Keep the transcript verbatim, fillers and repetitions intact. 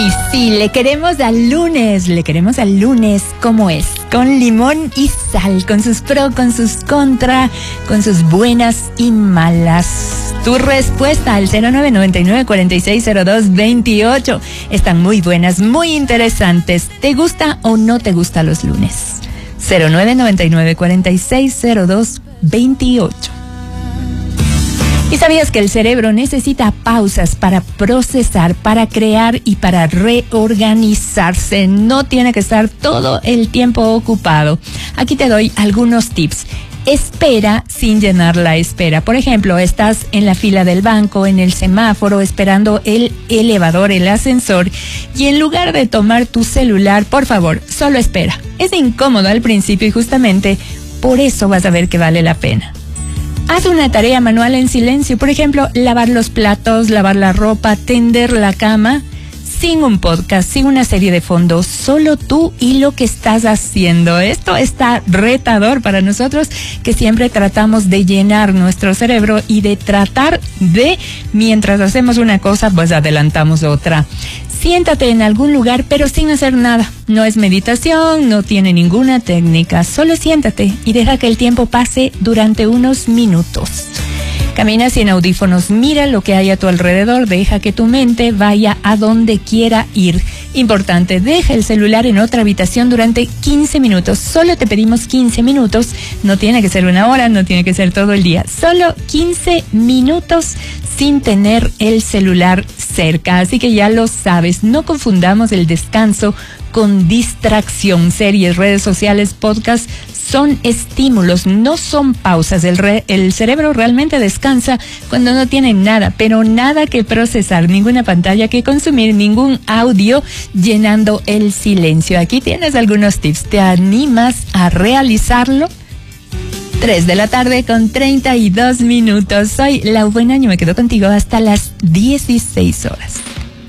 sí, le queremos al lunes, le queremos al lunes como es, con limón y sal, con sus pros, con sus contra, con sus buenas y malas. Tu respuesta al cero nueve nueve nueve cuatro seis cero dos dos ocho. Están muy buenas, muy interesantes. ¿Te gusta o no te gusta los lunes? cero nueve nueve nueve cuatro seis cero dos dos ocho. ¿Y sabías que el cerebro necesita pausas para procesar, para crear y para reorganizarse? No tiene que estar todo el tiempo ocupado. Aquí te doy algunos tips. Espera sin llenar la espera. Por ejemplo, estás en la fila del banco, en el semáforo, esperando el elevador, el ascensor, y en lugar de tomar tu celular, por favor, solo espera. Es incómodo al principio y justamente por eso vas a ver que vale la pena. Haz una tarea manual en silencio, por ejemplo, lavar los platos, lavar la ropa, tender la cama, sin un podcast, sin una serie de fondo, solo tú y lo que estás haciendo. Esto está retador para nosotros, que siempre tratamos de llenar nuestro cerebro y de tratar de, mientras hacemos una cosa, pues adelantamos otra. Siéntate en algún lugar, pero sin hacer nada. No es meditación, no tiene ninguna técnica. Solo siéntate y deja que el tiempo pase durante unos minutos. Camina sin audífonos, mira lo que hay a tu alrededor, deja que tu mente vaya a donde quiera ir. Importante, deja el celular en otra habitación durante quince minutos. Solo te pedimos quince minutos, no tiene que ser una hora, no tiene que ser todo el día. Solo quince minutos sin tener el celular cerca. Así que ya lo sabes, no confundamos el descanso con distracción. Series, redes sociales, podcasts son estímulos, no son pausas. El, re, el cerebro realmente descansa cuando no tiene nada, pero nada que procesar, ninguna pantalla que consumir, ningún audio llenando el silencio. Aquí tienes algunos tips. ¿Te animas a realizarlo? tres de la tarde con treinta y dos minutos. Soy Lau Buenaño, me quedo contigo hasta las dieciséis horas.